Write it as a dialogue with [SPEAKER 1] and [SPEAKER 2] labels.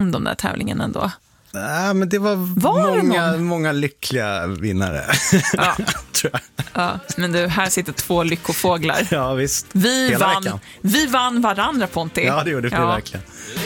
[SPEAKER 1] hem de där tävlingen ändå?
[SPEAKER 2] Nej, men det var många lyckliga vinnare.
[SPEAKER 1] Ja.
[SPEAKER 2] Tror jag.
[SPEAKER 1] Ja, men du, här sitter 2 lyckofåglar.
[SPEAKER 2] Ja, visst.
[SPEAKER 1] Vi vann varandra, Ponti.
[SPEAKER 2] Ja, det gjorde vi verkligen.